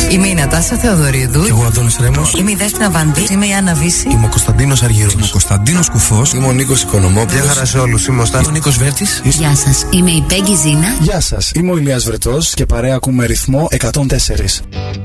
Είμαι η Νατάσα Θεοδωρίδου. Και εγώ Αντώνης Ρέμος. Είμαι η Δέσποινα Βανδύ. Είμαι η Άννα Βύση. Είμαι ο Κωνσταντίνος Αργύρος. Είμαι ο Κωνσταντίνος Κουφός. Είμαι ο Νίκος Οικονομόπουλος. Γεια χαρά σε όλους. Είμαι ο Νίκος Βέρτης. Γεια σας. Είμαι η Πέγγι Ζήνα. Γεια σας. Είμαι ο Ηλίας Βρετός και παρέα ακούμε ρυθμό 104.